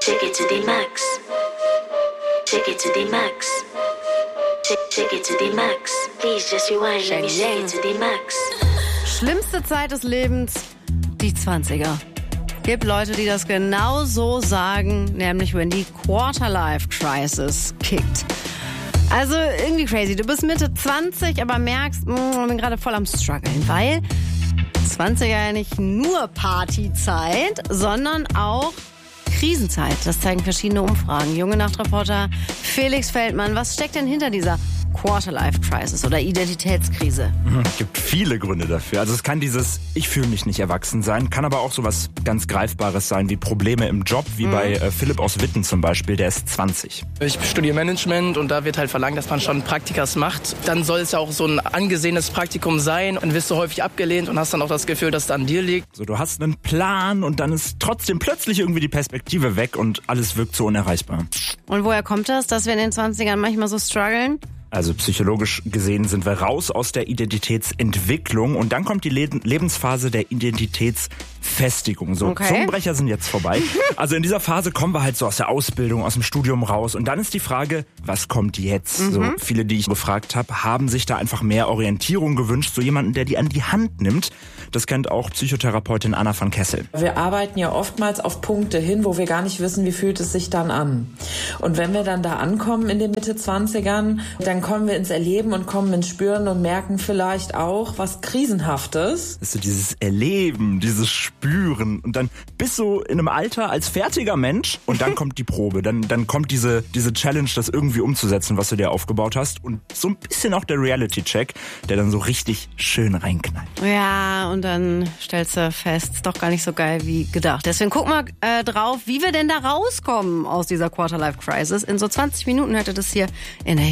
Take it to the max. Take it to the max. Take it to the max. Please just rewind. Let me take it to the max. Schlimmste Zeit des Lebens, die 20er. Gibt Leute, die das genau so sagen, nämlich wenn die Quarter-Life-Crisis kickt. Also irgendwie crazy. Du bist Mitte 20, aber merkst, ich bin gerade voll am struggeln, weil 20er ja nicht nur Partyzeit, sondern auch Krisenzeit. Das zeigen verschiedene Umfragen. Junge Nachtreporter Felix Feldmann, was steckt denn hinter dieser Quarter-Life-Crisis oder Identitätskrise? Es gibt viele Gründe dafür. Also es kann dieses Ich fühle mich nicht erwachsen sein, kann aber auch sowas ganz Greifbares sein, wie Probleme im Job, wie bei Philipp aus Witten zum Beispiel, der ist 20. Ich studiere Management und da wird halt verlangt, dass man schon Praktikas macht. Dann soll es ja auch so ein angesehenes Praktikum sein. Dann wirst du häufig abgelehnt und hast dann auch das Gefühl, dass es an dir liegt. So, du hast einen Plan und dann ist trotzdem plötzlich irgendwie die Perspektive weg und alles wirkt so unerreichbar. Und woher kommt das, dass wir in den 20ern manchmal so strugglen? Also psychologisch gesehen sind wir raus aus der Identitätsentwicklung und dann kommt die Lebensphase der Identitätsfestigung. So, okay. Zungenbrecher sind jetzt vorbei. Also in dieser Phase kommen wir halt so aus der Ausbildung, aus dem Studium raus und dann ist die Frage, was kommt jetzt? So, viele, die ich gefragt habe, haben sich da einfach mehr Orientierung gewünscht, so jemanden, der die an die Hand nimmt. Das kennt auch Psychotherapeutin Anna von Kessel. Wir arbeiten ja oftmals auf Punkte hin, wo wir gar nicht wissen, wie fühlt es sich dann an. Und wenn wir dann da ankommen in den Mitte 20ern, dann kommen wir ins Erleben und kommen ins Spüren und merken vielleicht auch was Krisenhaftes. Das ist so dieses Erleben, dieses Spüren und dann bist du in einem Alter als fertiger Mensch und dann kommt die Probe, dann kommt diese Challenge, das irgendwie umzusetzen, was du dir aufgebaut hast und so ein bisschen auch der Reality-Check, der dann so richtig schön reinknallt. Ja, und dann stellst du fest, ist doch gar nicht so geil wie gedacht. Deswegen guck mal drauf, wie wir denn da rauskommen aus dieser Quarter-Life-Crisis. In so 20 Minuten hört ihr das hier in der